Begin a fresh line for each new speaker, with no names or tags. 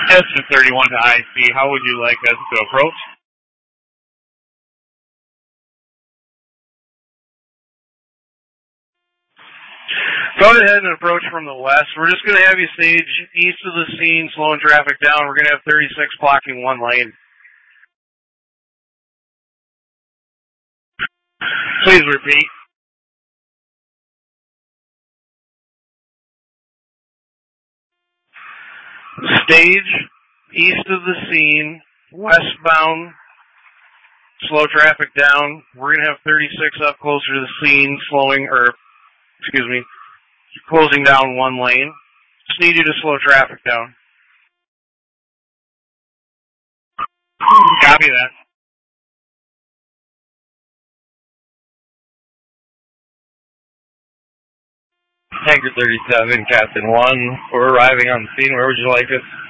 Destin 31 to IC, how would you like us to approach? Go ahead and approach from the west. We're just going to have you stage east of the scene, slowing traffic down. We're going to have 36 blocking one lane. Please repeat. Stage east of the scene, westbound, slow traffic down. We're going to have 36 up closer to the scene, closing down one lane. Just need you to slow traffic down. Copy that.
Tanker 37, Captain 1. We're arriving on the scene. Where would you like us?